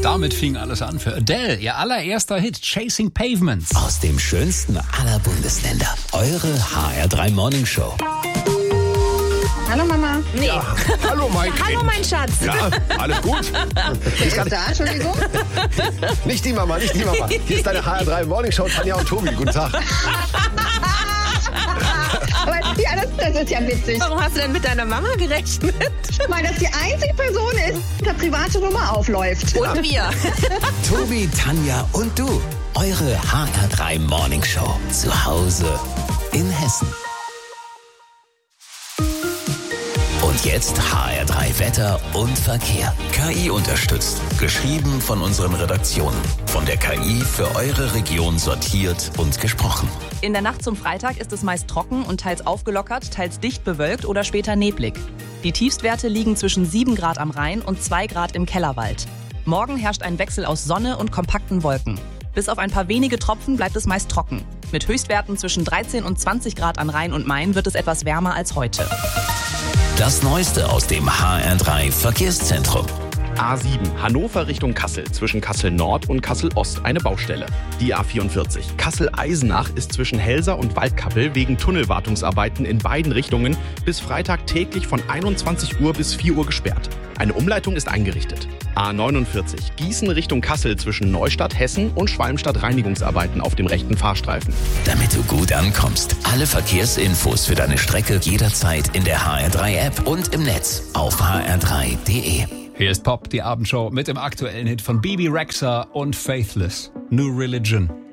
Damit fing alles an für Adele, ihr allererster Hit, Chasing Pavements. Aus dem schönsten aller Bundesländer. Eure HR3 Morning Show. Hallo Mama. Nee. Ja, hallo mein Kind. Hallo mein Schatz. Ja, alles gut? Wer ist da? Entschuldigung. Nicht die Mama, nicht die Mama. Hier ist deine HR3 Morning Show, Tanja und Tobi. Guten Tag. Aber ja, das ist ja witzig. Warum hast du denn mit deiner Mama gerechnet? Weil das die einzige Person ist, die eine private Nummer aufläuft. Und wir. Tobi, Tanja und du. Eure HR3 Morning Show. Zu Hause in Hessen. Und jetzt HR3 Wetter und Verkehr. KI unterstützt. Geschrieben von unseren Redaktionen. Von der KI für eure Region sortiert und gesprochen. In der Nacht zum Freitag ist es meist trocken und teils aufgelockert, teils dicht bewölkt oder später neblig. Die Tiefstwerte liegen zwischen 7 Grad am Rhein und 2 Grad im Kellerwald. Morgen herrscht ein Wechsel aus Sonne und kompakten Wolken. Bis auf ein paar wenige Tropfen bleibt es meist trocken. Mit Höchstwerten zwischen 13 und 20 Grad an Rhein und Main wird es etwas wärmer als heute. Das Neueste aus dem HR3 Verkehrszentrum. A7 Hannover Richtung Kassel, zwischen Kassel Nord und Kassel Ost eine Baustelle. Die A44 Kassel-Eisenach ist zwischen Helsa und Waldkappel wegen Tunnelwartungsarbeiten in beiden Richtungen bis Freitag täglich von 21 Uhr bis 4 Uhr gesperrt. Eine Umleitung ist eingerichtet. A49 Gießen Richtung Kassel zwischen Neustadt, Hessen und Schwalmstadt Reinigungsarbeiten auf dem rechten Fahrstreifen. Damit du gut ankommst. Alle Verkehrsinfos für deine Strecke jederzeit in der HR3-App und im Netz auf hr3.de. Hier ist Pop, die Abendshow mit dem aktuellen Hit von Bebe Rexha und Faithless, New Religion.